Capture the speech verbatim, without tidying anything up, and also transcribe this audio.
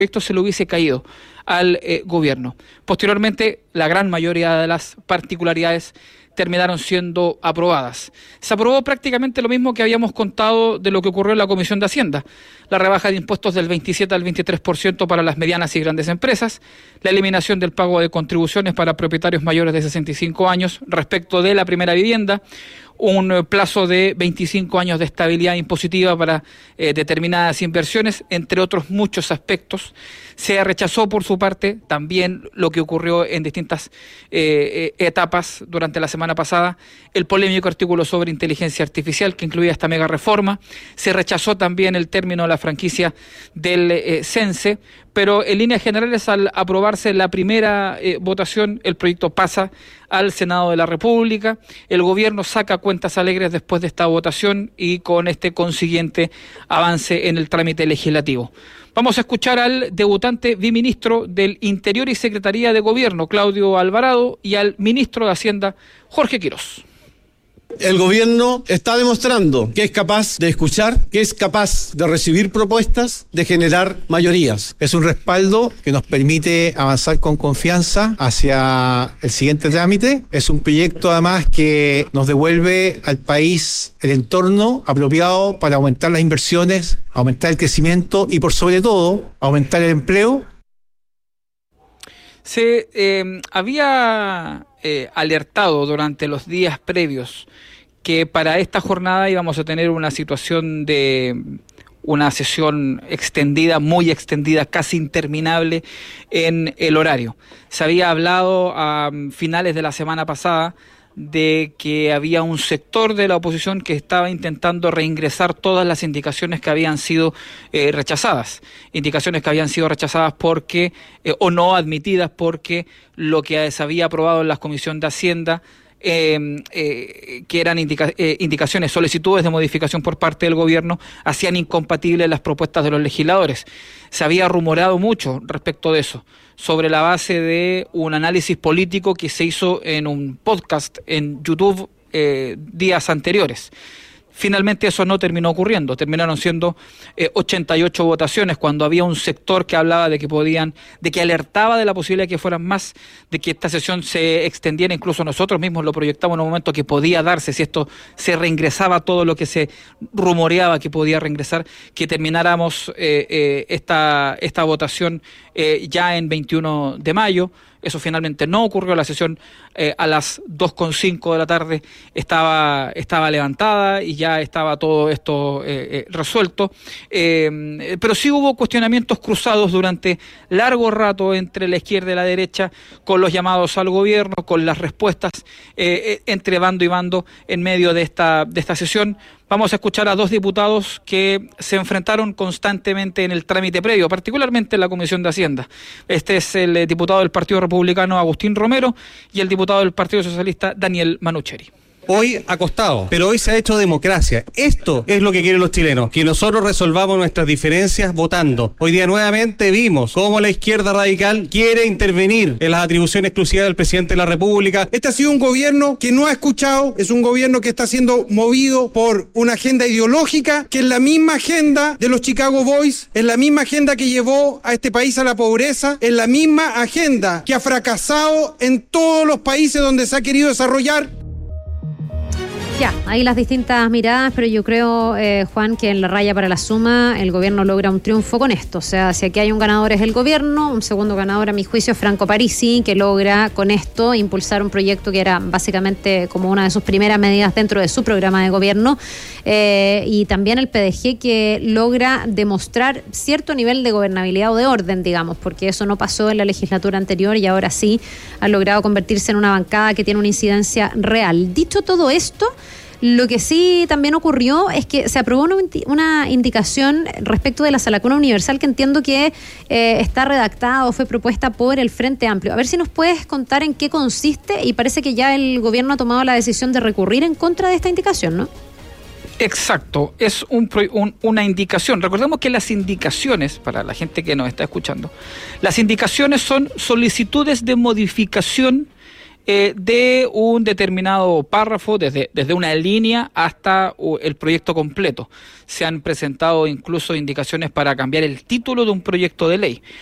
proyecto se le hubiese caído al eh, gobierno. Posteriormente, la gran mayoría de las particularidades terminaron siendo aprobadas. Se aprobó prácticamente lo mismo que habíamos contado de lo que ocurrió en la Comisión de Hacienda. La rebaja de impuestos del veintisiete al veintitrés por ciento para las medianas y grandes empresas, la eliminación del pago de contribuciones para propietarios mayores de sesenta y cinco años respecto de la primera vivienda, un plazo de veinticinco años de estabilidad impositiva para eh, determinadas inversiones, entre otros muchos aspectos. Se rechazó por su parte también lo que ocurrió en distintas eh, eh, etapas durante la semana pasada, el polémico artículo sobre inteligencia artificial que incluía esta mega reforma. Se rechazó también el término de la franquicia del eh, CENSE, pero en líneas generales, al aprobarse la primera eh, votación, el proyecto pasa al Senado de la República. El gobierno saca cuentas alegres después de esta votación y con este consiguiente avance en el trámite legislativo. Vamos a escuchar al debutante viceministro del Interior y Secretaría de Gobierno, Claudio Alvarado, y al ministro de Hacienda, Jorge Quirós. El gobierno está demostrando que es capaz de escuchar, que es capaz de recibir propuestas, de generar mayorías. Es un respaldo que nos permite avanzar con confianza hacia el siguiente trámite. Es un proyecto además que nos devuelve al país el entorno apropiado para aumentar las inversiones, aumentar el crecimiento y por sobre todo aumentar el empleo. Se eh, había eh, alertado durante los días previos que para esta jornada íbamos a tener una situación de una sesión extendida, muy extendida, casi interminable en el horario. Se había hablado a finales de la semana pasada de que había un sector de la oposición que estaba intentando reingresar todas las indicaciones que habían sido eh, rechazadas, indicaciones que habían sido rechazadas porque, eh, o no admitidas porque lo que se había aprobado en la Comisión de Hacienda, Eh, eh, que eran indica, eh, indicaciones, solicitudes de modificación por parte del gobierno, hacían incompatibles las propuestas de los legisladores. Se había rumorado mucho respecto de eso, sobre la base de un análisis político que se hizo en un podcast en YouTube eh, días anteriores. Finalmente eso no terminó ocurriendo, terminaron siendo eh, ochenta y ocho votaciones cuando había un sector que hablaba de que podían, de que alertaba de la posibilidad de que fueran más, de que esta sesión se extendiera, incluso nosotros mismos lo proyectamos en un momento que podía darse, si esto se reingresaba todo lo que se rumoreaba que podía reingresar, que termináramos eh, eh, esta, esta votación eh, ya en veintiuno de mayo. Eso finalmente no ocurrió. La sesión eh, a las dos con cinco de la tarde estaba, estaba levantada y ya estaba todo esto eh, eh, resuelto. Eh, pero sí hubo cuestionamientos cruzados durante largo rato entre la izquierda y la derecha, con los llamados al gobierno, con las respuestas eh, entre bando y bando en medio de esta, de esta sesión. Vamos a escuchar a dos diputados que se enfrentaron constantemente en el trámite previo, particularmente en la Comisión de Hacienda. Este es el eh, diputado del Partido Republicano, Agustín Romero, y el diputado del Partido Socialista, Daniel Manucheri. Hoy acostado, pero hoy se ha hecho democracia. Esto es lo que quieren los chilenos, que nosotros resolvamos nuestras diferencias votando. Hoy día nuevamente vimos cómo la izquierda radical quiere intervenir en las atribuciones exclusivas del presidente de la República. Este ha sido un gobierno que no ha escuchado, es un gobierno que está siendo movido por una agenda ideológica, que es la misma agenda de los Chicago Boys, es la misma agenda que llevó a este país a la pobreza, es la misma agenda que ha fracasado en todos los países donde se ha querido desarrollar. Ya, ahí las distintas miradas, pero yo creo, eh, Juan, que en la raya para la suma el gobierno logra un triunfo con esto. O sea, si aquí hay un ganador es el gobierno, un segundo ganador a mi juicio es Franco Parisi, que logra con esto impulsar un proyecto que era básicamente como una de sus primeras medidas dentro de su programa de gobierno, eh, y también el P D G, que logra demostrar cierto nivel de gobernabilidad o de orden, digamos, porque eso no pasó en la legislatura anterior y ahora sí ha logrado convertirse en una bancada que tiene una incidencia real. Dicho todo esto, lo que sí también ocurrió es que se aprobó una, una indicación respecto de la salacuna universal que entiendo que eh, está redactada o fue propuesta por el Frente Amplio. A ver si nos puedes contar en qué consiste, y parece que ya el gobierno ha tomado la decisión de recurrir en contra de esta indicación, ¿no? Exacto, es un, un, una indicación. Recordemos que las indicaciones, para la gente que nos está escuchando, las indicaciones son solicitudes de modificación eh, de un determinado párrafo, desde, desde una línea hasta uh, el proyecto completo. Se han presentado incluso indicaciones para cambiar el título de un proyecto de ley.